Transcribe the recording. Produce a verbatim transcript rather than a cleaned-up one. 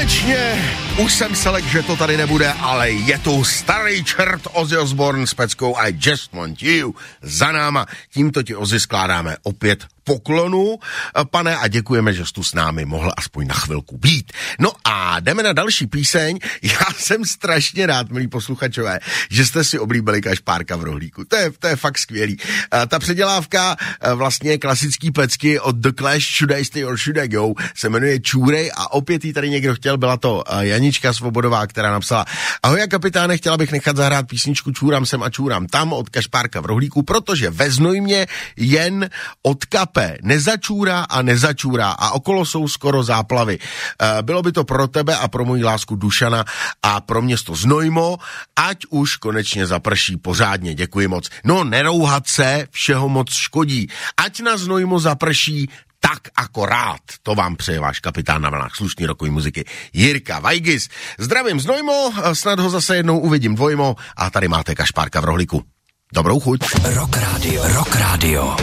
konečně, už jsem se lek, že to tady nebude, ale je tu starý čert Ozzy Osbourne s peckou I Just Want You za náma. Tímto ti, Ozzy, skládáme opět poklonu, pane, a děkujeme, že jsi tu s námi mohl aspoň na chvilku být. No a jdeme na další píseň. Já jsem strašně rád, milí posluchačové, že jste si oblíbili Kašpárka v rohlíku. To je, to je fakt skvělý. Ta předělávka vlastně klasický pecky od The Clash, Should I Stay or Should I Go, se jmenuje Čůrej a opět jí tady někdo chtěl, byla to Janička Svobodová, která napsala: Ahoj, kapitáne, chtěla bych nechat zahrát písničku Čůram sem a čůram tam od Kašpárka v rohlíku, protože ve Znojmě jen od kape nezačůrá a nezačůrá a okolo jsou skoro záplavy. Bylo by to pro tebe a pro moji lásku Dušana a pro město Znojmo, ať už konečně zaprší pořádně. Děkuji moc. No, nerouhat se všeho moc škodí. Ať na Znojmo zaprší tak akorát. To vám přeje váš kapitán na vlnách slušný rokový muziky Jirka Vajgis. Zdravím Znojmo, snad ho zase jednou uvidím dvojmo a tady máte Kašpárka v rohlíku. Dobrou chuť. Rock Radio. Rock Radio.